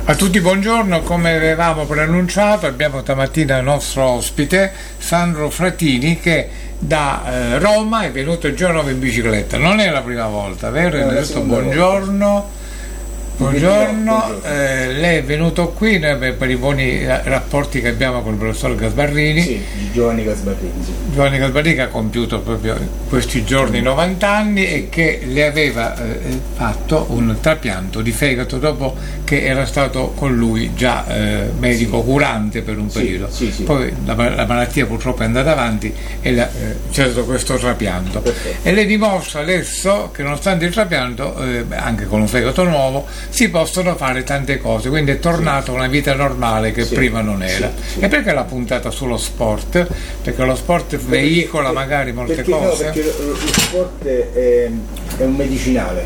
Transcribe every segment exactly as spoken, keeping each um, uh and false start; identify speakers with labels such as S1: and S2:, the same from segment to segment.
S1: A tutti buongiorno, come avevamo preannunciato abbiamo stamattina il nostro ospite Sandro Fratini che da eh, Roma è venuto a Genova in bicicletta, non è la prima volta, vero?
S2: No,
S1: È detto buongiorno. Buongiorno, eh, lei è venuto qui noi, per i buoni rapporti che abbiamo con il professor Gasbarrini.
S2: Sì, Giovanni Gasbarrini. Sì.
S1: Giovanni Gasbarrini che ha compiuto proprio questi giorni novanta anni e che le aveva eh, fatto un trapianto di fegato dopo che era stato con lui già eh, medico sì. curante per un periodo.
S2: Sì, sì, sì.
S1: Poi la, la malattia purtroppo è andata avanti e la, eh, c'è stato questo trapianto.
S2: Perfetto.
S1: E lei dimostra adesso che nonostante il trapianto, eh, anche con un fegato nuovo, si possono fare tante cose, quindi è tornato sì. una vita normale che sì. prima non era. Sì, sì. E perché l'ha puntata sullo sport? Perché lo sport perché, veicola perché, magari molte
S2: perché
S1: cose?
S2: No, perché lo, lo sport è, è un medicinale.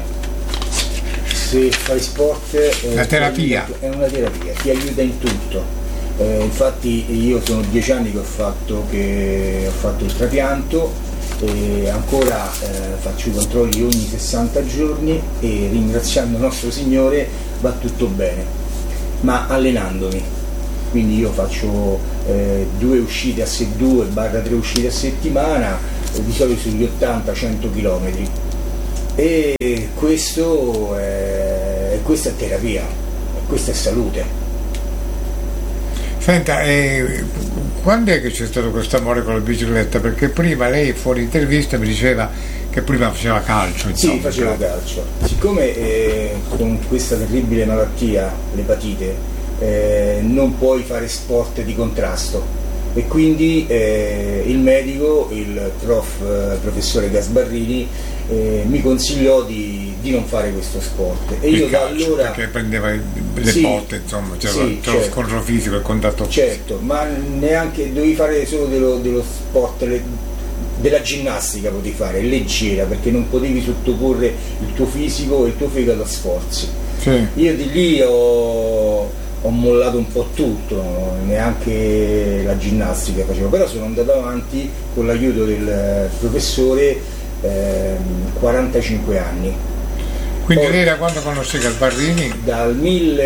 S2: Se fai sport eh,
S1: la terapia
S2: aiuta, è una terapia, ti aiuta in tutto. Eh, infatti io sono dieci anni che ho fatto, che ho fatto il trapianto e ancora eh, faccio i controlli ogni sessanta giorni e ringraziando il nostro Signore va tutto bene, ma allenandomi, quindi io faccio eh, due uscite a se due barra tre uscite a settimana, eh, di solito sugli ottanta cento chilometri e questo è, questa è terapia, questa è salute.
S1: Senta, eh, quando è che c'è stato questo amore con la bicicletta? Perché prima lei fuori intervista mi diceva che prima faceva calcio. Insomma,
S2: sì, facevo calcio. Siccome eh, con questa terribile malattia, l'epatite, eh, non puoi fare sport di contrasto e quindi eh, il medico, il prof, eh, professore Gasbarrini, eh, mi consigliò di, di non fare questo sport e
S1: il
S2: io
S1: calcio,
S2: da allora
S1: perché prendeva le
S2: sì,
S1: botte, insomma c'era,
S2: sì,
S1: c'era lo
S2: certo.
S1: scontro fisico, il contatto fisico.
S2: Certo, ma neanche dovevi fare solo dello, dello sport, le, della ginnastica potevi fare, leggera, perché non potevi sottoporre il tuo fisico e il tuo fegato a sforzi.
S1: Sì.
S2: Io di lì ho, ho mollato un po' tutto, neanche la ginnastica facevo, però sono andato avanti con l'aiuto del professore ehm, quarantacinque anni.
S1: Quindi
S2: Poi,
S1: lei da quando conosce Gasbarrini?
S2: Dal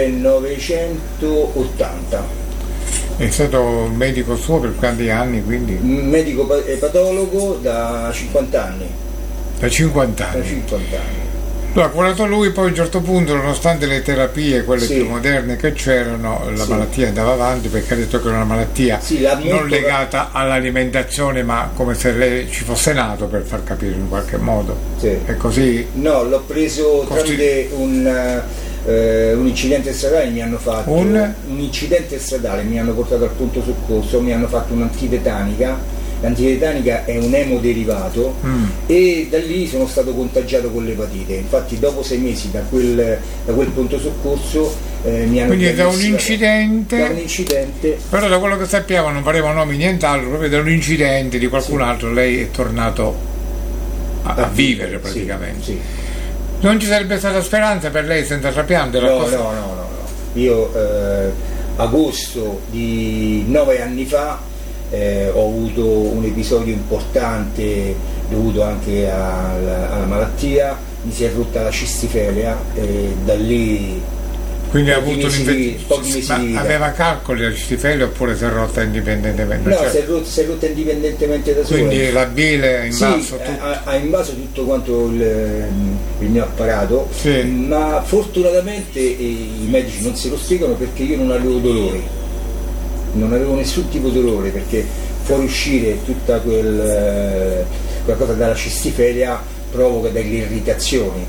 S2: millenovecentottanta.
S1: È stato medico suo per quanti anni, quindi?
S2: Medico patologo da cinquanta anni.
S1: Da cinquanta anni?
S2: Da cinquanta anni.
S1: Lo ha curato lui, poi a un certo punto, nonostante le terapie, quelle sì. più moderne che c'erano, la sì. malattia andava avanti, perché ha detto che era una malattia sì, non legata all'alimentazione, ma come se lei ci fosse nato, per far capire in qualche modo.
S2: Sì.
S1: È così?
S2: No, l'ho preso Costi... tramite un, uh, un incidente stradale, mi hanno fatto
S1: un...
S2: un incidente stradale, mi hanno portato al pronto soccorso, mi hanno fatto un'antitetanica. L'antitetanica è un emoderivato mm. e da lì sono stato contagiato con l'epatite. Infatti dopo sei mesi da quel, da quel pronto soccorso eh, mi hanno
S1: quindi da un, incidente,
S2: da un incidente
S1: però da quello che sappiamo non faremo nomi nient'altro, proprio da un incidente di qualcun sì. altro lei è tornato a, a, a vivere, vivere praticamente
S2: sì, sì.
S1: Non ci sarebbe stata speranza per lei senza trapianto?
S2: No,
S1: cosa...
S2: no, no, no, no. Io eh, agosto di nove anni fa Eh, ho avuto un episodio importante dovuto anche alla, alla malattia, mi si è rotta la cistifelia e da lì
S1: quindi ha avuto un'infezione. Ma aveva calcoli la cistifelia oppure si è rotta indipendentemente?
S2: No,
S1: cioè...
S2: si, è rotta, si è rotta indipendentemente da sola.
S1: Quindi la bile ha invaso
S2: sì,
S1: tutto?
S2: Ha, ha invaso tutto quanto il, il mio apparato
S1: sì.
S2: Ma fortunatamente eh, i medici non se lo spiegano perché io non avevo dolori. Non avevo nessun tipo di dolore perché fuoriuscire tutta quel, quella cosa dalla cistifelia provoca delle irritazioni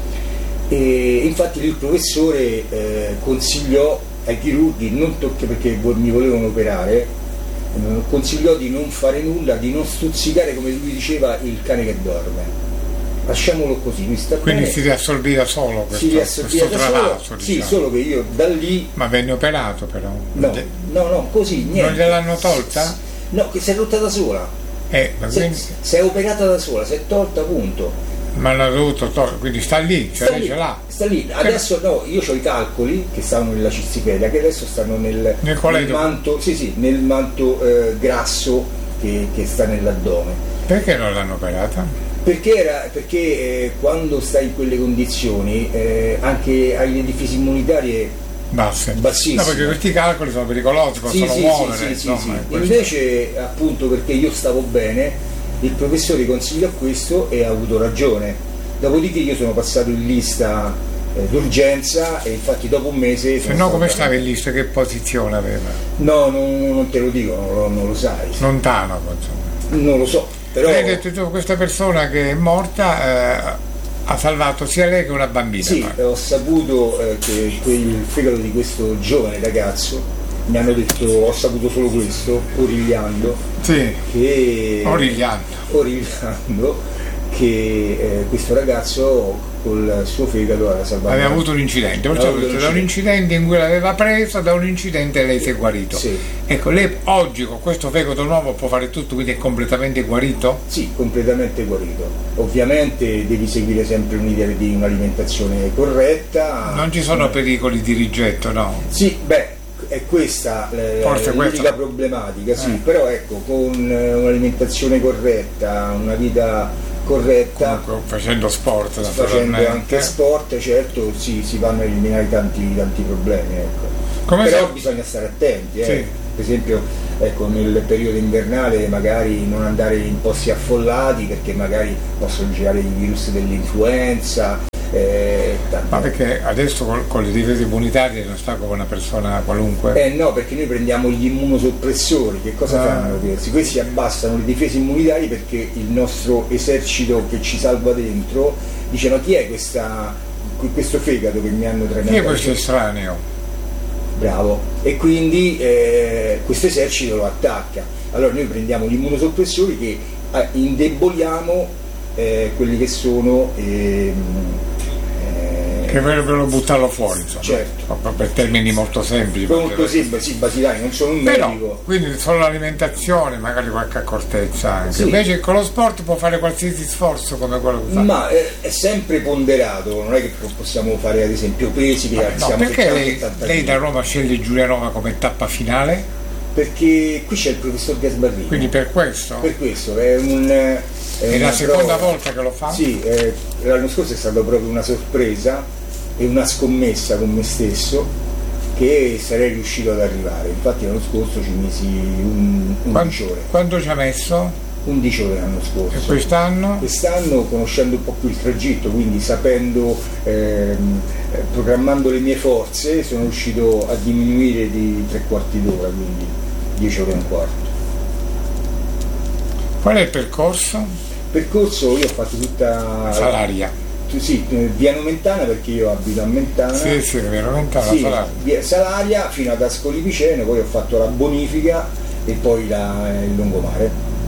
S2: e infatti il professore eh, consigliò ai chirurghi non tocche perché mi volevano operare, eh, consigliò di non fare nulla, di non stuzzicare, come lui diceva, il cane che dorme. Lasciamolo così, mi sta
S1: quindi
S2: bene.
S1: Si riassorbì da solo questo,
S2: si riassorbì da
S1: travaso,
S2: solo,
S1: diciamo.
S2: Sì, solo che io da lì
S1: ma venne operato però
S2: no, no, no, così niente.
S1: Non gliel'hanno tolta?
S2: No, che si è rotta da sola
S1: eh, ma
S2: si,
S1: quindi...
S2: si è operata da sola, si è tolta punto.
S1: Ma l'ha dovuto togliere, quindi sta lì, cioè
S2: sta
S1: lei
S2: lì,
S1: ce l'ha.
S2: Sta lì, adesso no, io ho i calcoli che stanno nella cistifelia, che adesso stanno nel,
S1: nel,
S2: nel manto, sì, sì, nel manto eh, grasso che, che sta nell'addome.
S1: Perché non l'hanno operata?
S2: Perché, era, perché eh, quando stai in quelle condizioni eh, anche hai le difese immunitarie
S1: basse.
S2: Bassissime.
S1: No, perché questi calcoli sono pericolosi, possono
S2: sì,
S1: muovere.
S2: Sì, sì,
S1: insomma,
S2: sì, sì. Invece, appunto, perché io stavo bene, il professore consigliò questo e ha avuto ragione. Dopodiché io sono passato in lista eh, d'urgenza e infatti dopo un mese...
S1: Se no, come stavi in lista? Che posizione aveva?
S2: No, non, non te lo dico, non lo, non lo sai.
S1: Lontano, insomma.
S2: Non lo so, però...
S1: Hai detto tu, questa persona che è morta... Eh, ha salvato sia lei che una bambina.
S2: Sì, ma. ho saputo eh, che il fegato di questo giovane ragazzo, mi hanno detto, ho saputo solo questo, origliando,
S1: sì,
S2: che,
S1: origliando.
S2: origliando che eh, questo ragazzo col suo fegato aveva salvato.
S1: Aveva avuto un incidente, perciò
S2: avuto
S1: da un incidente in cui l'aveva preso, da un incidente lei si è guarito.
S2: Sì.
S1: Ecco, lei oggi con questo fegato nuovo può fare tutto, quindi è completamente guarito?
S2: Sì, completamente guarito. Ovviamente devi seguire sempre un'idea di un'alimentazione corretta.
S1: Non ci sono pericoli di rigetto, no?
S2: Sì, beh, è questa eh,
S1: Forse
S2: l'unica
S1: questa...
S2: problematica, sì,
S1: eh.
S2: però ecco, con un'alimentazione corretta, una vita corretta,
S1: comunque, facendo sport,
S2: facendo anche sport, certo, sì, si vanno a eliminare tanti, tanti problemi, ecco.
S1: Come
S2: Però
S1: se...
S2: bisogna stare attenti, eh.
S1: Sì.
S2: Per esempio, ecco, nel periodo invernale magari non andare in posti affollati perché magari possono girare i virus dell'influenza. Eh,
S1: Ma perché adesso con, con le difese immunitarie non sta come una persona qualunque?
S2: Eh no, perché noi prendiamo gli immunosoppressori, che cosa ah. fanno questi? Questi abbassano le difese immunitarie perché il nostro esercito che ci salva dentro dice ma chi è questa, questo fegato che mi hanno trainato?
S1: Chi è questo estraneo?
S2: Bravo, e quindi eh, questo esercito lo attacca. Allora noi prendiamo gli immunosoppressori che eh, indeboliamo eh, quelli che sono... Eh,
S1: che vorrebbero buttarlo fuori, insomma.
S2: Certo.
S1: Per termini molto semplici.
S2: Molto semplici, sì, basilari, non sono un
S1: Però,
S2: medico.
S1: quindi solo l'alimentazione, magari qualche accortezza anche.
S2: Sì.
S1: Invece con lo sport può fare qualsiasi sforzo come quello che fa.
S2: Ma è, è sempre ponderato, non è che possiamo fare ad esempio pesi che
S1: no, perché lei, lei da Roma sceglie Giulianova come tappa finale?
S2: Perché qui c'è il professor Gasbarrini.
S1: Quindi per questo?
S2: Per questo, è un... È,
S1: è la seconda prova. volta che lo fa?
S2: Sì, eh, l'anno scorso è stata proprio una sorpresa e una scommessa con me stesso che sarei riuscito ad arrivare. Infatti l'anno scorso ci misi un, undici ore.
S1: Quanto ci ha messo?
S2: undici ore l'anno scorso.
S1: E quest'anno?
S2: Quest'anno conoscendo un po' più il tragitto, quindi sapendo, ehm, programmando le mie forze, sono riuscito a diminuire di tre quarti d'ora, quindi dieci ore e un quarto.
S1: Qual è il percorso?
S2: Il percorso io ho fatto tutta...
S1: Salaria.
S2: Sì, via Nomentana perché io abito a Mentana.
S1: Sì, sì, via Nomentana,
S2: sì,
S1: Salaria.
S2: Via Salaria fino ad Ascoli Piceno, poi ho fatto la bonifica e poi la, il lungomare.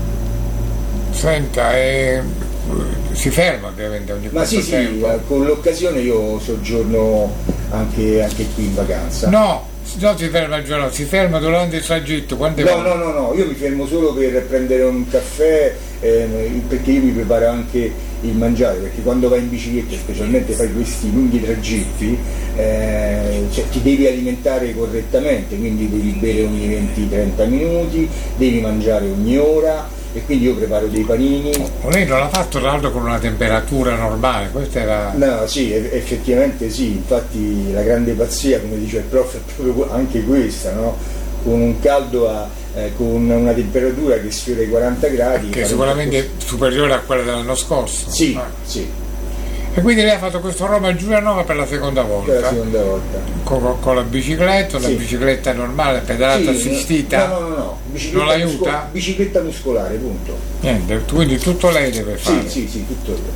S1: Senta, e si ferma ovviamente ogni
S2: Ma sì,
S1: tempo.
S2: sì, con l'occasione io soggiorno anche, anche qui in vacanza.
S1: No, non si ferma il giorno, si ferma durante il tragitto. Quante
S2: no,
S1: volte?
S2: no, no, no, io mi fermo solo per prendere un caffè, eh, perché io mi preparo anche il mangiare, perché quando vai in bicicletta, specialmente fai questi lunghi tragitti, eh, cioè, ti devi alimentare correttamente, quindi devi bere ogni venti trenta minuti, devi mangiare ogni ora. E quindi io preparo dei panini.
S1: Oh, lei non l'ha fatto tra l'altro con una temperatura normale, questa era...
S2: No, sì, effettivamente sì, infatti la grande pazzia, come dice il prof, è proprio anche questa, no? Con un caldo a, eh, con una temperatura che sfiora i quaranta gradi.
S1: Che sicuramente è superiore a quella dell'anno scorso.
S2: Sì,
S1: ah.
S2: sì.
S1: E quindi lei ha fatto questo Roma Giulianova per la seconda volta?
S2: Per la seconda volta.
S1: Con, con la bicicletta, una
S2: sì. bicicletta
S1: normale, pedalata
S2: sì,
S1: assistita?
S2: No, no, no, no. Bicicletta
S1: non l'aiuta?
S2: Muscol- bicicletta muscolare, punto.
S1: Niente, quindi tutto lei deve fare?
S2: Sì, sì, sì, tutto io.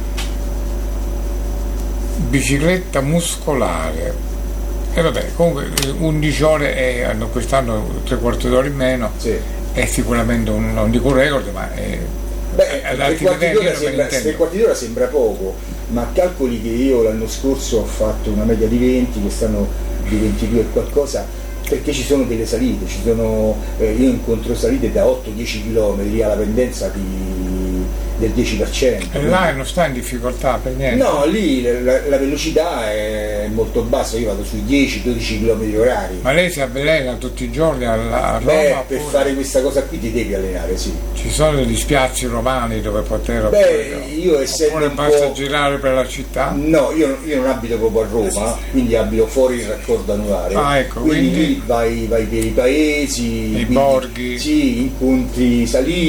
S1: Bicicletta muscolare. E vabbè, comunque undici ore e quest'anno tre quarti d'ora in meno,
S2: sì.
S1: È sicuramente un, non dico un record, ma è...
S2: Beh, tre quarti d'ora sembra, tre quarti d'ora sembra poco, ma calcoli che io l'anno scorso ho fatto una media di venti, quest'anno di ventidue e qualcosa, perché ci sono delle salite, ci sono, eh, io incontro salite da otto dieci chilometri alla pendenza di del dieci per cento.
S1: E là non sta in difficoltà per niente?
S2: No, lì la, la velocità è molto bassa, io vado sui dieci dodici chilometri orari.
S1: Ma lei si avvelena tutti i giorni a, a Roma?
S2: Beh, per pure? Fare questa cosa qui ti devi allenare, sì.
S1: Ci sono degli spiazzi romani dove poter...
S2: Beh, oppure, io essendo
S1: oppure
S2: un
S1: basta
S2: po'...
S1: girare per la città?
S2: No, io, io non abito proprio a Roma, quindi abito fuori il raccordo anulare.
S1: Ah, ecco,
S2: quindi,
S1: quindi
S2: lì vai, vai per i paesi,
S1: i
S2: quindi,
S1: borghi.
S2: Sì, incontri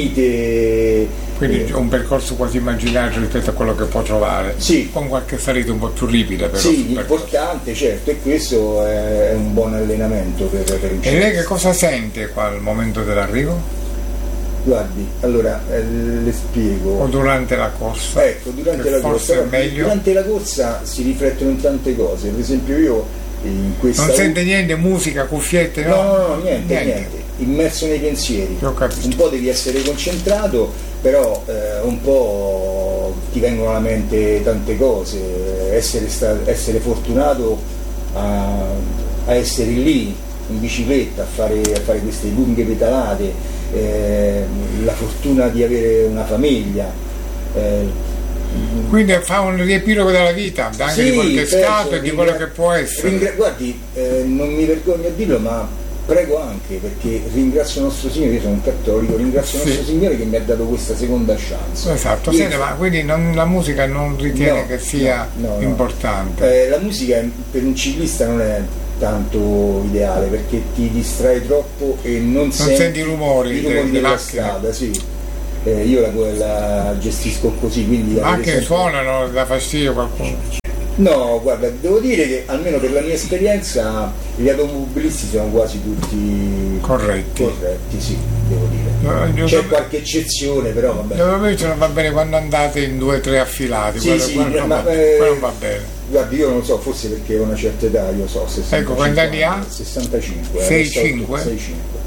S2: salite.
S1: Quindi un percorso quasi immaginario rispetto a quello che può trovare,
S2: sì.
S1: Con qualche salita un po' più ripida però.
S2: Sì, l'importante, certo, e questo è un buon allenamento per, per un
S1: E lei che cosa sente qua al momento dell'arrivo?
S2: Guardi, allora eh, le spiego.
S1: O durante la corsa?
S2: Ecco, durante la
S1: forse
S2: corsa.
S1: È meglio.
S2: Durante la corsa si riflettono in tante cose, per esempio io in questa...
S1: Non sente niente, musica, cuffiette?
S2: No,
S1: no,
S2: no, no niente, niente,
S1: niente,
S2: immerso nei pensieri.
S1: Un
S2: po' devi essere concentrato, però eh, un po' ti vengono alla mente tante cose, essere, sta- essere fortunato a, a essere lì in bicicletta, a fare, a fare queste lunghe pedalate, eh, la fortuna di avere una famiglia. Eh,
S1: Quindi fa un riepilogo della vita, anche
S2: sì,
S1: di quel che è
S2: penso,
S1: stato e di
S2: ringra-
S1: quello che può essere.
S2: Ringra- guardi, eh, non mi vergogno a dirlo, ma prego anche, perché ringrazio il nostro Signore, io sono un cattolico, ringrazio il
S1: sì.
S2: nostro Signore che mi ha dato questa seconda chance.
S1: Esatto,
S2: io,
S1: sente, ma quindi non, la musica non ritiene
S2: no,
S1: che sia
S2: no, no,
S1: importante?
S2: No. Eh, la musica per un ciclista non è tanto ideale perché ti distrae troppo e non,
S1: non
S2: senti,
S1: senti i rumori,
S2: i rumori
S1: della
S2: della strada, sì. Eh, io la, la gestisco così, quindi
S1: ma anche
S2: sempre...
S1: suonano, dà fastidio qualcuno?
S2: No, guarda, devo dire che almeno per la mia esperienza gli automobilisti sono quasi tutti
S1: corretti.
S2: Corretti, sì, devo dire.
S1: No,
S2: c'è
S1: dove...
S2: qualche eccezione, però vabbè.
S1: Dove non va bene quando andate in due o tre affilati,
S2: sì,
S1: quello,
S2: sì,
S1: quello, non
S2: ma,
S1: va,
S2: eh,
S1: quello non va bene.
S2: Guardi, io non so, forse perché ho una certa età, io so, sessantacinque.
S1: Ecco, quanti anni ha?
S2: sessantacinque.
S1: sessantacinque?
S2: sessantacinque.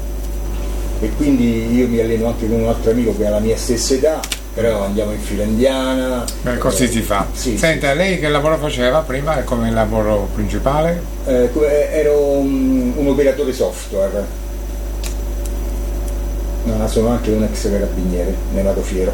S2: E quindi io mi alleno anche con un altro amico che ha la mia stessa età, però andiamo in fila indiana.
S1: Beh, così eh, si fa. Sì, Senta, sì. Lei che lavoro faceva prima e come lavoro principale?
S2: Eh, ero un, un operatore software. No, sono anche un ex carabiniere, ne vado fiero.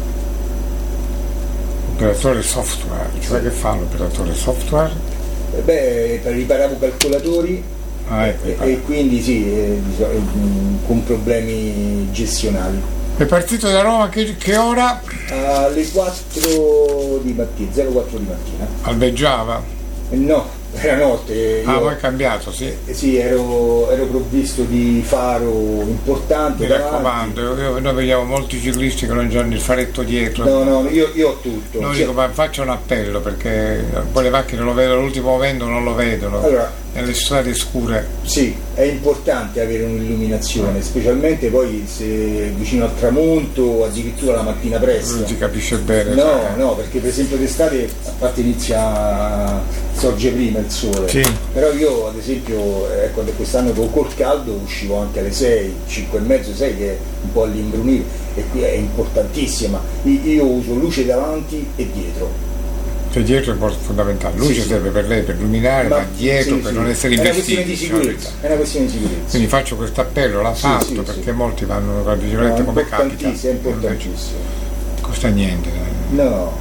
S1: Operatore software, cioè sì. Che fa l'operatore software?
S2: Eh, beh, riparavo calcolatori.
S1: Ah, ecco,
S2: e, e quindi sì, eh, con problemi gestionali.
S1: È partito da Roma che, che ora?
S2: Alle quattro di mattina, zero quattro di mattina.
S1: Albeggiava?
S2: Eh, no, era notte. Io,
S1: ah, poi è cambiato, sì.
S2: Eh, sì, ero, ero provvisto di faro importante.
S1: Mi raccomando, io, noi vediamo molti ciclisti che non hanno il faretto dietro.
S2: No, no, io, io ho tutto.
S1: No,
S2: cioè,
S1: dico, ma faccio un appello perché poi le macchine lo vedono all'ultimo momento, non lo vedono.
S2: Allora,
S1: nelle strade scure.
S2: Sì, è importante avere un'illuminazione, specialmente poi se vicino al tramonto o addirittura la mattina presto.
S1: Non si capisce bene.
S2: No,
S1: cioè.
S2: no, perché per esempio d'estate a parte inizia sorge prima il sole.
S1: Sì.
S2: Però io ad esempio eh, quando quest'anno col caldo uscivo anche alle sei, cinque e mezzo, sei che è un po' all'imbrunire e qui è importantissima. Io uso luce davanti e dietro.
S1: Che dietro è fondamentale, luce sì, serve sì. per lei per illuminare, ma, ma dietro sì, per sì. non essere investiti.
S2: È una questione di sicurezza, è una questione di sicurezza.
S1: Quindi faccio questo appello, l'ha
S2: sì,
S1: fatto
S2: sì,
S1: perché
S2: sì.
S1: molti vanno con la bicicletta no, come capita.
S2: È importantissimo.
S1: Costa niente.
S2: No.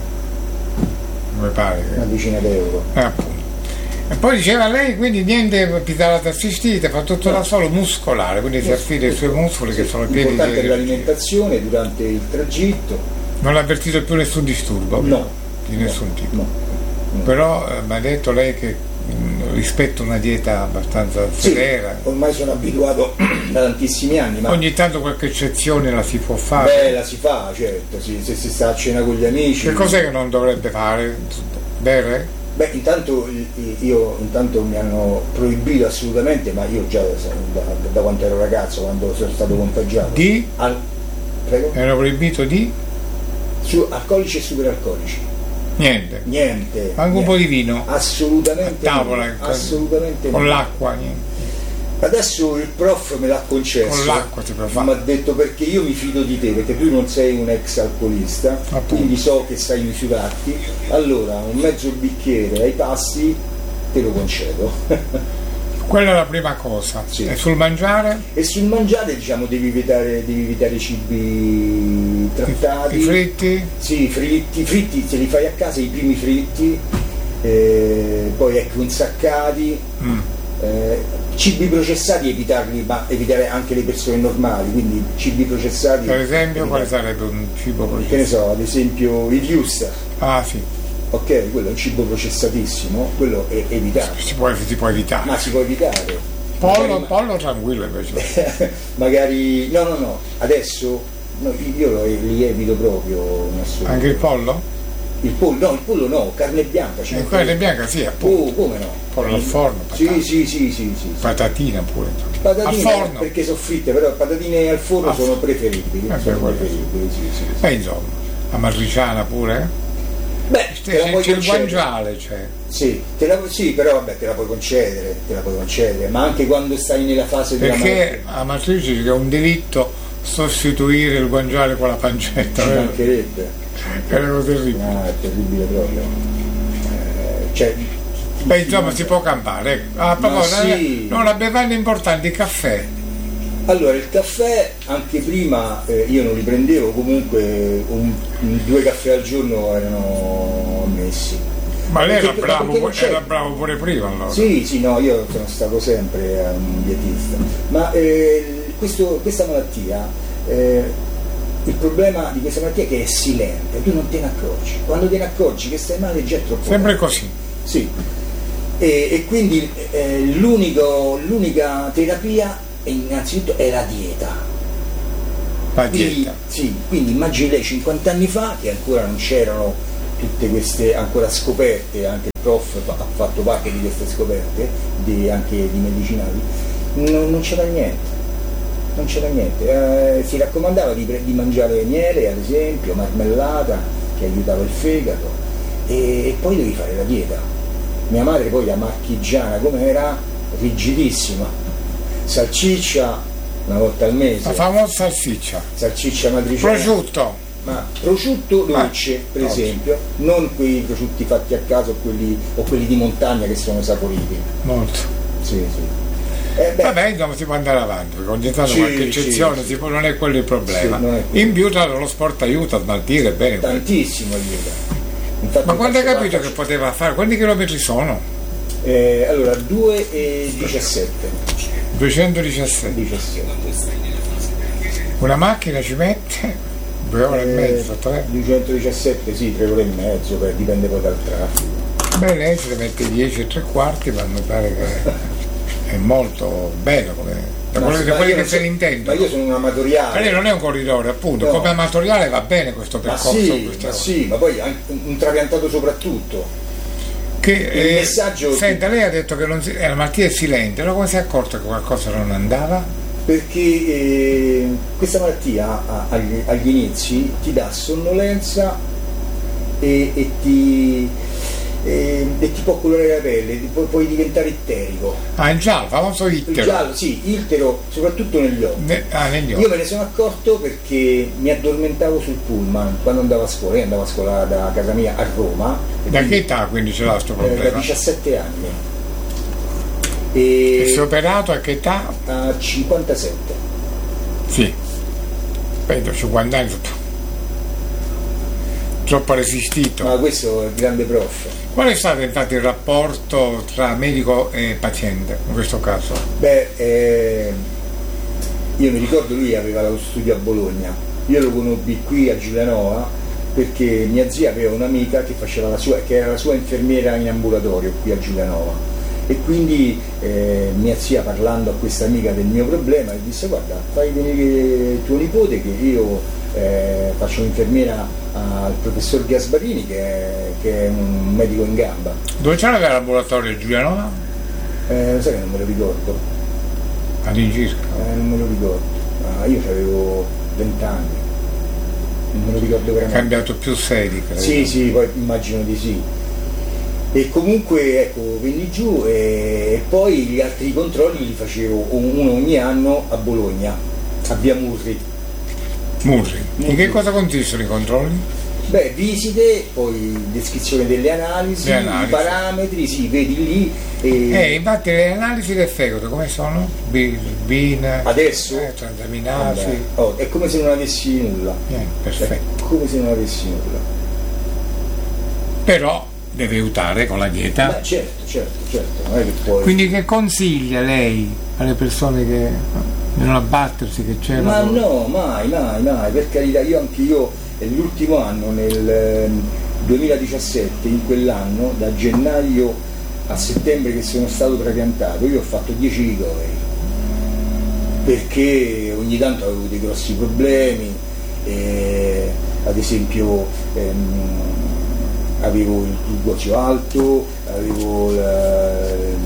S1: Come pare.
S2: Una decina d'euro.
S1: Eh, appunto. E poi diceva lei, quindi niente pedalata assistita, fa tutto no. da solo muscolare, quindi si affida ai suoi muscoli sì. che sono i piedi.
S2: L'importante è l'alimentazione durante il tragitto.
S1: Non ha avvertito più nessun disturbo?
S2: No.
S1: Di nessun
S2: no,
S1: tipo.
S2: No, no.
S1: Però eh, mi ha detto lei che mh, rispetta una dieta abbastanza
S2: sì,
S1: severa.
S2: Ormai sono abituato da tantissimi anni. Ma
S1: ogni tanto qualche eccezione la si può fare?
S2: Beh, la si fa, certo, sì, se si sta a cena con gli amici.
S1: Che cos'è che non dovrebbe fare? Bere?
S2: Beh, intanto io intanto mi hanno proibito assolutamente, ma io già da, da quando ero ragazzo, quando sono stato contagiato.
S1: Di?
S2: Al, prego?
S1: Era proibito di?
S2: Su alcolici e superalcolici.
S1: Niente.
S2: Niente.
S1: Anche niente. Un po' di vino.
S2: Assolutamente.
S1: A tavola.
S2: Niente. Assolutamente.
S1: Con
S2: niente.
S1: l'acqua, niente.
S2: Adesso il prof me l'ha concesso.
S1: Con l'acqua ti può fare.
S2: Mi ha detto perché io mi fido di te, perché tu non sei un ex alcolista, appunto. Quindi so che sai misurarti. Allora un mezzo bicchiere ai passi te lo concedo.
S1: Quella è la prima cosa.
S2: Sì.
S1: E sul mangiare?
S2: E sul mangiare, diciamo, devi evitare, devi evitare i cibi trattati.
S1: I, i fritti?
S2: Sì, i fritti, fritti se li fai a casa, i primi fritti, eh, poi ecco insaccati, mm. eh, cibi processati evitarli, ma evitare anche le persone normali, quindi cibi processati.
S1: Per esempio,
S2: evitare.
S1: Quale sarebbe un cibo processato?
S2: Che ne so, ad esempio il Wuster.
S1: Ah sì.
S2: Ok, quello è un cibo processatissimo, quello è evitato.
S1: Si può, si può evitare.
S2: Ma si può evitare.
S1: Pollo,
S2: magari,
S1: pollo tranquillo invece.
S2: magari. No, no, no, adesso no, io lo, li evito proprio.
S1: Anche il pollo?
S2: Il pollo, no, il pollo no, carne bianca.
S1: E carne bianca sì, appunto.
S2: Oh, come no?
S1: Pollo al forno,
S2: sì, sì, sì, sì, sì.
S1: Patatina pure.
S2: Patatine
S1: al forno.
S2: Perché sono fritte, però patatine al forno
S1: al
S2: sono preferibili.
S1: Eh,
S2: sono
S1: per
S2: preferibili, sì, sì, sì.
S1: Beh, insomma, amatriciana pure?
S2: Beh,
S1: c'è, c'è il guanciale, c'è.
S2: Sì, te la, sì, però vabbè, te la puoi concedere, te la puoi concedere, ma anche quando stai nella fase della
S1: perché a Matrice dice che è un delitto sostituire il guanciale con la pancetta.
S2: Ci mancherebbe.
S1: È una cosa terribile.
S2: Ah, è terribile proprio. Eh, cioè,
S1: beh, insomma, si può campare. Ecco. Ah, proprio,
S2: sì.
S1: No, la bevanda importante, il caffè.
S2: Allora, il caffè anche prima eh, io non li prendevo, comunque un, due caffè al giorno erano ammessi.
S1: Ma lei era bravo, era bravo pure prima allora?
S2: Sì, sì, no, io sono stato sempre un dietista. Ma eh, questo, questa malattia, eh, il problema di questa malattia è che è silente, tu non te ne accorgi. Quando te ne accorgi che stai male già è troppo
S1: sempre
S2: male.
S1: Così.
S2: Sì. E, e quindi eh, l'unico, l'unica terapia innanzitutto è la dieta.
S1: La
S2: quindi,
S1: dieta.
S2: Sì, quindi immagini lei cinquanta anni fa che ancora non c'erano tutte queste ancora scoperte, anche il prof ha fatto parte di queste scoperte, di, anche di medicinali, non, non c'era niente. Non c'era niente. Eh, si raccomandava di, di mangiare miele, ad esempio, marmellata, che aiutava il fegato, e, e poi devi fare la dieta. Mia madre poi, la marchigiana com'era, rigidissima. Salsiccia una volta al mese,
S1: la famosa salsiccia,
S2: salsiccia matriciana,
S1: prosciutto,
S2: ma prosciutto dolce, ah, per dolce. esempio, non quei prosciutti fatti a casa o quelli, o quelli di montagna che sono saporiti
S1: molto.
S2: Sì, sì. Eh, beh,
S1: vabbè, insomma, si può andare avanti, concentrando sì, qualche eccezione, sì, può, non è quello il problema.
S2: Sì,
S1: in più lo sport aiuta a smaltire bene.
S2: Tantissimo aiuta. Infatti,
S1: ma quando hai capito faccio... che poteva fare? Quanti chilometri sono?
S2: Eh, allora due e diciassette.
S1: duecentodiciassette.
S2: diciassette.
S1: Una macchina ci mette due ore eh, e mezzo, tre.
S2: duecentodiciassette, sì, tre ore e mezzo, per, dipende poi dal traffico.
S1: Beh, lei se ne mette dieci e tre quarti, ma mi pare che è molto bello come, da quelli, da quelli che se ne intendono.
S2: Ma io sono un amatoriale.
S1: Ma lei non è un corridore, appunto, no. Come amatoriale va bene questo percorso.
S2: Ma sì, ma, sì, ma poi anche un trapiantato soprattutto.
S1: Che,
S2: il
S1: eh,
S2: messaggio
S1: senta, lei ha detto che non si, eh, la malattia è silente, allora come si è accorto che qualcosa non andava?
S2: Perché eh, questa malattia a, agli, agli inizi ti dà sonnolenza e, e, ti, e, e ti può colorare la pelle, puoi, puoi diventare itterico.
S1: Ah, il giallo, famoso ittero.
S2: Il giallo, sì, ittero, soprattutto negli occhi.
S1: Ne, ah, negli occhi.
S2: Io me ne sono accorto perché mi addormentavo sul pullman quando andavo a scuola. Io andavo a scuola da casa mia a Roma.
S1: Da che età quindi ce l'ha questo problema?
S2: Eh, da diciassette anni.
S1: E, e si è operato a che età?
S2: A cinquantasette.
S1: Sì, vedo cinquanta anni troppo resistito.
S2: Ma questo è il grande prof.
S1: Qual è stato infatti il rapporto tra medico e paziente in questo caso?
S2: Beh, eh, io mi ricordo, lui aveva lo studio a Bologna, io lo conobbi qui a Giulianova perché mia zia aveva un'amica che faceva la sua, che era la sua infermiera in ambulatorio qui a Giulianova, e quindi eh, mia zia, parlando a questa amica del mio problema, gli disse: guarda, fai venire tuo nipote che io eh, faccio l'infermiera al professor Gasbarini che è, che è un medico in gamba.
S1: Dove c'era l'ambulatorio, Giulianova?
S2: Eh, lo sai che non me lo ricordo.
S1: All'incirca?
S2: Eh, non me lo ricordo. Ah, io avevo venti anni, non me lo ricordo veramente.
S1: Cambiato più sedi, credo.
S2: Sì, sì, poi immagino di sì. E comunque ecco, venni giù e, e poi gli altri controlli li facevo uno ogni anno a Bologna, a via Murri.
S1: Murri. In che cosa consistono i controlli?
S2: Beh, visite, poi descrizione delle analisi,
S1: le analisi.
S2: I parametri, sì, vedi lì. E...
S1: Eh, infatti le analisi del fegato come sono? B, B N,
S2: adesso?
S1: Eh, transaminasi.
S2: Oh, è come se non avessi nulla.
S1: Eh, perfetto.
S2: È come se non avessi nulla.
S1: Però deve aiutare con la dieta.
S2: Beh, certo, certo, certo. Non è che puoi...
S1: Quindi che consiglia lei alle persone che di non abbattersi, che c'è?
S2: Ma no, mai, mai, mai, per carità, io anche io l'ultimo anno, nel duemiladiciassette, in quell'anno, da gennaio a settembre che sono stato trapiantato, io ho fatto dieci ricoveri, perché ogni tanto avevo dei grossi problemi, eh, ad esempio ehm, avevo il glucosio alto, avevo la,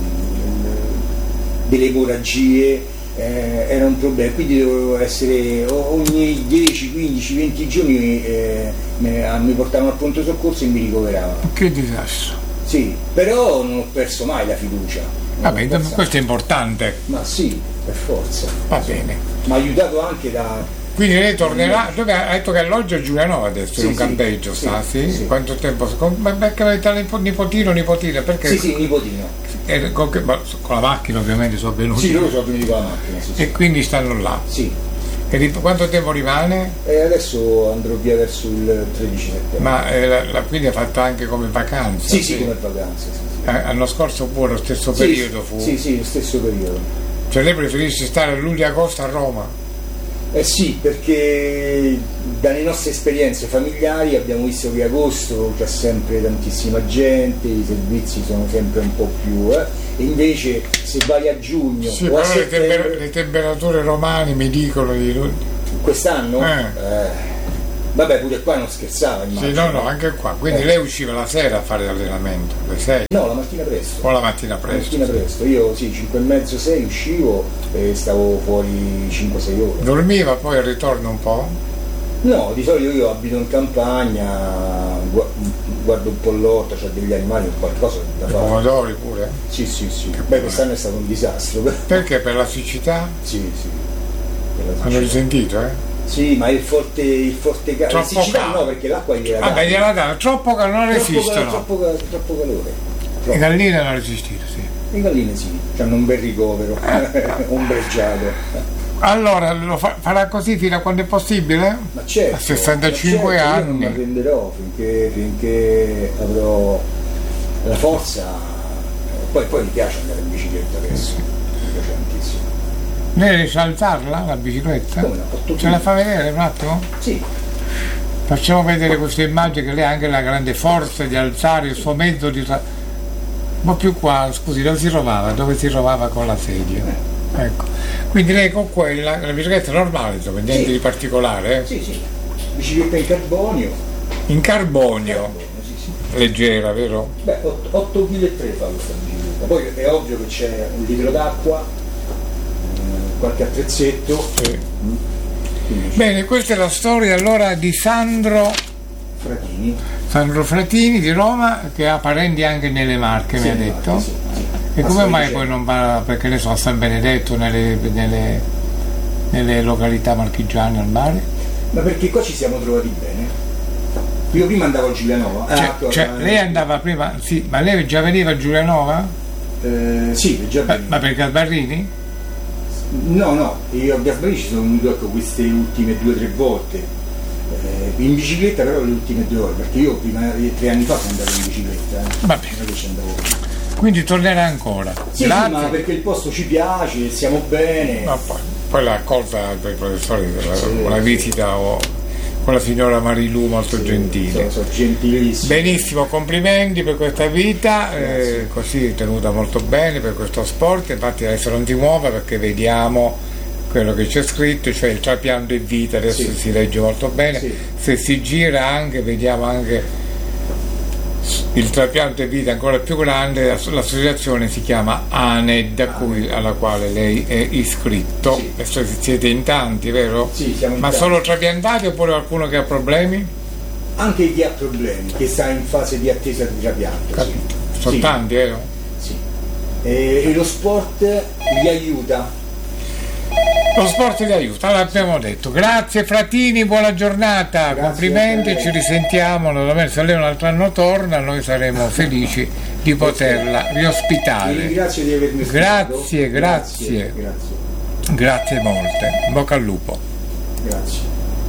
S2: delle emorragie, eh, era un problema, quindi dovevo essere ogni dieci, quindici, venti giorni eh, mi portavano al pronto soccorso e mi ricoveravano.
S1: Che disastro.
S2: Sì, però non ho perso mai la fiducia.
S1: Vabbè, questo è importante.
S2: Ma sì, per forza.
S1: Va bene.
S2: Mi ha aiutato anche da...
S1: Quindi lei tornerà, dove ha detto che alloggio a Giulianova adesso,
S2: sì,
S1: in un
S2: sì,
S1: campeggio
S2: sì,
S1: sta, sì?
S2: sì.
S1: Quanto tempo? Ma perché avete nipotino, nipotina? Perché?
S2: Sì, sì, nipotino.
S1: Eh, con, che, con la macchina ovviamente sono venuti.
S2: Sì, loro sono venuti con la macchina, sì, sì.
S1: E quindi stanno là.
S2: Sì.
S1: E quanto tempo rimane?
S2: E adesso andrò via verso il tredici settembre.
S1: Ma eh, la, la, quindi ha fatto anche come vacanza?
S2: Sì, sì, sì, come vacanza, sì, sì.
S1: Eh, l'anno scorso pure lo stesso
S2: sì,
S1: periodo fu?
S2: Sì, sì, lo stesso periodo.
S1: Cioè lei preferisce stare a luglio e agosto a Roma?
S2: Eh sì, perché dalle nostre esperienze familiari abbiamo visto che agosto c'è sempre tantissima gente, i servizi sono sempre un po' più, eh? E invece se vai a giugno
S1: sì,
S2: o a
S1: però le,
S2: settembre,
S1: temper- le temperature romane mi dicono di
S2: quest'anno?
S1: Eh.
S2: Eh. Vabbè, pure qua non scherzava, immagino.
S1: Sì, no, no, anche qua. Quindi eh. lei usciva la sera a fare l'allenamento, alle sei?
S2: No, la mattina presto.
S1: O la mattina presto?
S2: La mattina presto. Io sì, cinque e mezzo, sei uscivo e stavo fuori cinque sei ore.
S1: Dormiva poi al ritorno un po'?
S2: No, di solito io abito in campagna, guardo un po' l'orto, c'ho degli animali o qualcosa da fare.
S1: Pomodori pure?
S2: Sì, sì, sì. Che Beh, quest'anno è stato un disastro.
S1: Perché? Per la siccità?
S2: Sì, sì. Per la siccità.
S1: Hanno risentito, eh?
S2: Sì, ma il forte, il forte calore. La siccità no, perché l'acqua gliela dà.
S1: Vabbè, gliela dà, troppo calore non resistono.
S2: Troppo, troppo, troppo calore. Troppo.
S1: Le galline hanno resistito, sì.
S2: Le galline sì, hanno un bel ricovero, ombreggiato.
S1: Allora, lo fa- farà così fino a quando è possibile?
S2: Ma certo,
S1: a sessantacinque
S2: ma certo,
S1: anni.
S2: Io non mi arrenderò finché, finché avrò la forza. Poi, poi mi piace andare in bicicletta adesso, mi piace tantissimo.
S1: Lei riesce a alzarla la bicicletta?
S2: Come no?
S1: Ce la fa vedere un attimo?
S2: Sì.
S1: Facciamo vedere questa immagine che lei ha anche la grande forza di alzare il suo mezzo di tra... un po' più qua, scusi, dove si trovava? Dove si trovava con la sedia? Eh. Ecco. Quindi lei con quella, la bicicletta normale, insomma, niente
S2: sì.
S1: di particolare? Eh?
S2: Sì, sì. Bicicletta in carbonio.
S1: In carbonio?
S2: carbonio sì, sì.
S1: Leggera, vero?
S2: Beh, otto virgola tre chili fa questa bicicletta. Poi è ovvio che c'è un litro d'acqua, qualche attrezzetto.
S1: Sì. Bene, questa è la storia allora di Sandro
S2: Fratini.
S1: Sandro Fratini di Roma, che ha parenti anche nelle Marche,
S2: Sì,
S1: mi ha detto.
S2: sì, sì.
S1: E come mai poi non va, perché ne so, a San Benedetto, nelle, nelle, nelle località marchigiane al mare?
S2: Ma perché qua ci siamo trovati bene. Io prima andavo a Giulianova.
S1: Cioè,
S2: ah,
S1: cioè
S2: eh,
S1: lei andava prima, sì, ma lei già veniva a Giulianova?
S2: Eh, sì, già
S1: ma, ma per Gasbarrini?
S2: No, no, io a Gasbarrini ci sono venuto ecco, queste ultime due o tre volte. Eh, in bicicletta però le ultime due ore, perché io prima tre anni fa sono andato in bicicletta. Eh.
S1: Va bene.
S2: Non è che ci andavo prima.
S1: Quindi tornerà ancora.
S2: Sì, sì, ma perché il posto ci piace, stiamo bene.
S1: Ma poi, poi la cosa dei professori, la,
S2: sì,
S1: una visita o, con la signora Marilu molto
S2: sì,
S1: gentile.
S2: Sono, sono gentilissimi.
S1: Benissimo, complimenti per questa vita, eh, così tenuta molto bene per questo sport. Infatti adesso non ti muova perché vediamo quello che c'è scritto, cioè il trapianto è vita, adesso
S2: sì.
S1: si legge molto bene.
S2: Sì.
S1: Se si gira anche, vediamo anche il trapianto è vita ancora più grande, l'associazione si chiama A N E D, a cui, alla quale lei è iscritto.
S2: Sì.
S1: Adesso siete in tanti, vero?
S2: Sì, siamo in
S1: Ma
S2: tanti.
S1: solo trapiantati oppure qualcuno che ha problemi?
S2: Anche chi ha problemi, che sta in fase di attesa di trapianto.
S1: Capito.
S2: Sì.
S1: Sono
S2: sì.
S1: tanti, vero?
S2: Sì. E, e lo sport li aiuta.
S1: Lo sport ti aiuta, l'abbiamo detto. Grazie Fratini, buona giornata, grazie, complimenti, ci risentiamo domenica. Se lei un altro anno torna, noi saremo felici di poterla riospitare.
S2: Ti ringrazio di avermi
S1: grazie, grazie,
S2: grazie,
S1: grazie molte. In bocca al lupo.
S2: Grazie.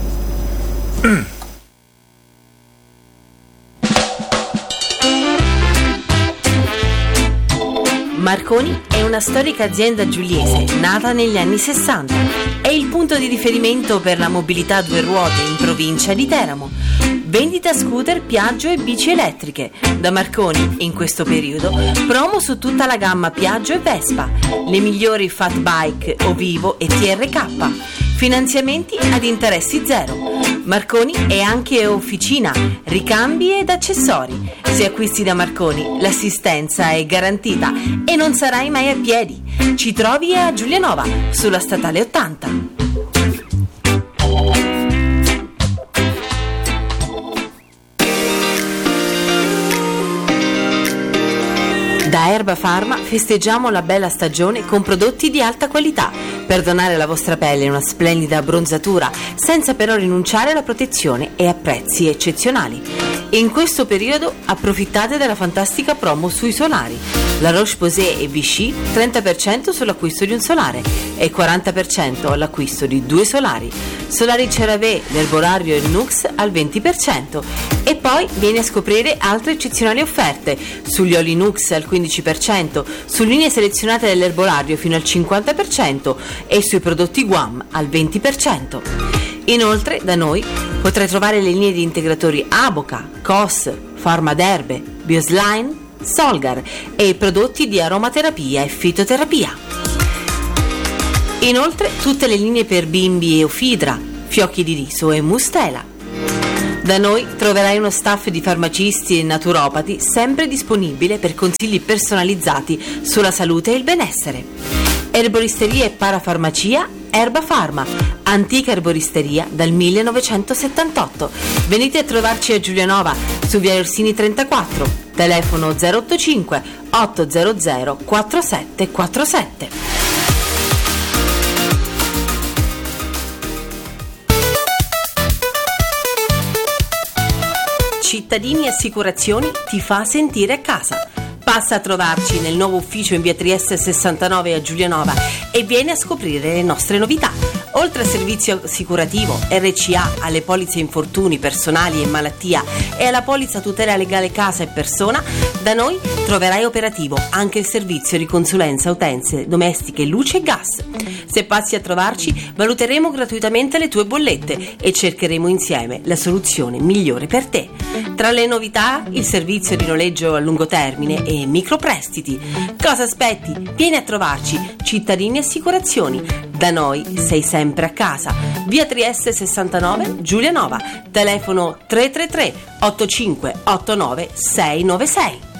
S3: Marconi è una storica azienda giuliese nata negli anni sessanta. È il punto di riferimento per la mobilità a due ruote in provincia di Teramo. Vendita scooter, Piaggio e bici elettriche. Da Marconi, in questo periodo, promo su tutta la gamma Piaggio e Vespa, le migliori fat bike Ovivo e T R K. Finanziamenti ad interessi zero. Marconi è anche officina, ricambi ed accessori. Se acquisti da Marconi, l'assistenza è garantita e non sarai mai a piedi. Ci trovi a Giulianova, sulla statale ottanta. Da Erba Pharma festeggiamo la bella stagione con prodotti di alta qualità per donare alla vostra pelle una splendida abbronzatura senza però rinunciare alla protezione e a prezzi eccezionali. In questo periodo approfittate della fantastica promo sui solari. La Roche-Posay e Vichy trenta per cento sull'acquisto di un solare e quaranta per cento all'acquisto di due solari. Solari CeraVe, l'erbolario e il Nux al venti per cento. E poi vieni a scoprire altre eccezionali offerte sugli oli Nux al quindici per cento, su linee selezionate dell'erbolario fino al cinquanta per cento e sui prodotti Guam al venti per cento. Inoltre da noi potrai trovare le linee di integratori Aboca, C O S, Pharmaderbe, Bioslime, Solgar e i prodotti di aromaterapia e fitoterapia. Inoltre tutte le linee per bimbi e Ofidra, fiocchi di riso e mustela. Da noi troverai uno staff di farmacisti e naturopati sempre disponibile per consigli personalizzati sulla salute e il benessere. Erboristeria e parafarmacia Erba Pharma, antica erboristeria dal millenovecentosettantotto. Venite a trovarci a Giulianova, su via Orsini trentaquattro, telefono zero otto cinque otto zero zero quattro sette quattro sette. Cittadini Assicurazioni ti fa sentire a casa. Passa a trovarci nel nuovo ufficio in via Trieste sessantanove a Giulianova e vieni a scoprire le nostre novità. Oltre al servizio assicurativo, R C A alle polizze infortuni personali e malattia e alla polizza tutela legale casa e persona, da noi troverai operativo anche il servizio di consulenza utenze domestiche, luce e gas. Se passi a trovarci, valuteremo gratuitamente le tue bollette e cercheremo insieme la soluzione migliore per te. Tra le novità, il servizio di noleggio a lungo termine e microprestiti. Cosa aspetti? Vieni a trovarci, Cittadini Assicurazioni. Da noi sei sempre a casa. Via Trieste sessantanove, Giulianova. Telefono tre tre tre otto cinque otto nove sei nove sei.